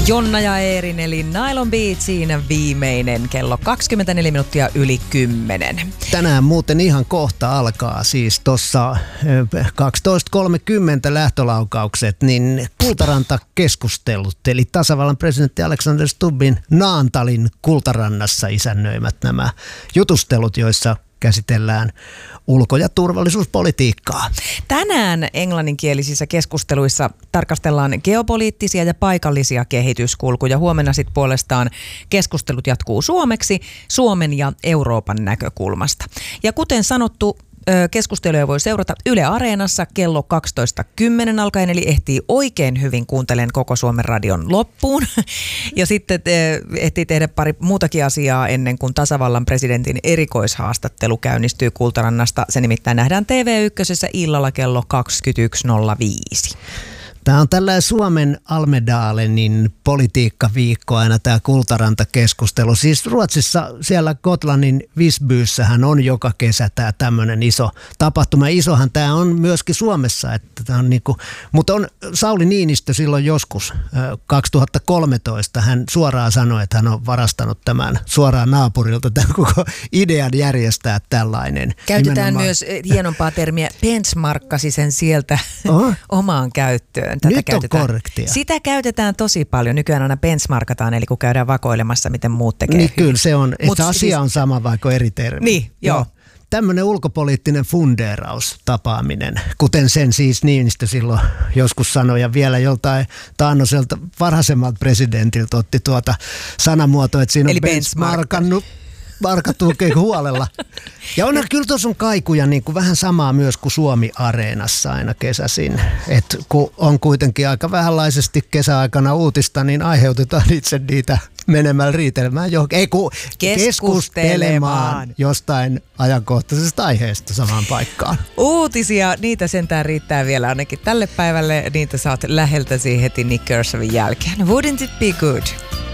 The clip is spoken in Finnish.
Jonna ja Eerin eli Nylon Beatsin viimeinen kello 24 minuuttia yli 10. Tänään muuten ihan kohta alkaa siis tuossa 12.30 lähtölaukaukset, niin Kultaranta-keskustelut, eli tasavallan presidentti Alexander Stubbin Naantalin Kultarannassa isännöimät nämä jutustelut, joissa käsitellään ulko- ja turvallisuuspolitiikkaa. Tänään englanninkielisissä keskusteluissa tarkastellaan geopoliittisia ja paikallisia kehityskulkuja. Huomenna sitten puolestaan keskustelut jatkuu suomeksi, Suomen ja Euroopan näkökulmasta. Ja kuten sanottu, keskusteluja voi seurata Yle Areenassa kello 12.10 alkaen, eli ehtii oikein hyvin kuuntelen koko Suomen radion loppuun. Ja sitten ehtii tehdä pari muutakin asiaa ennen kuin tasavallan presidentin erikoishaastattelu käynnistyy Kultarannasta. Se nimittäin nähdään TV1 illalla kello 21.05. Tämä on tällainen Suomen Almedalenin politiikkaviikko aina tämä Kultaranta-keskustelu. Siis Ruotsissa siellä Gotlannin Visbyssähän on joka kesä tämä tämmöinen iso tapahtuma. Isohan tämä on myöskin Suomessa, että tämä on niinku, mutta on Sauli Niinistö silloin joskus 2013 hän suoraan sanoi, että hän on varastanut tämän suoraan naapurilta tämän koko idean järjestää tällainen. Käytetään nimenomaan myös hienompaa termiä, benchmarkkasi sen sieltä omaan käyttöön. Tätä nyt käytetään. On korrektia. Sitä käytetään tosi paljon. Nykyään aina benchmarkataan, eli kun käydään vakoilemassa, miten muut tekee. Niin kyllä se on, että asia on sama vaikka eri termi. Niin, joo. Tämmöinen ulkopoliittinen fundeeraus tapaaminen, kuten sen siis Niinistö silloin joskus sanoi ja vielä joltain taannoiselta varhaisemmalta presidentiltä otti sanamuotoa, että siinä on benchmarkattu oikein huolella. Ja onhan kyllä tuossa on kaikuja niin kuin vähän samaa myös kuin Suomi-areenassa aina kesäisin. Että kun on kuitenkin aika vähänlaisesti kesäaikana uutista, niin aiheutetaan itse niitä menemällä riitelemään johonkin. Ei kun keskustelemaan jostain ajankohtaisesta aiheesta samaan paikkaan. Uutisia, niitä sentään riittää vielä ainakin tälle päivälle. Niitä saat läheltäsi heti Nick Kershawin jälkeen. Wouldn't it be good?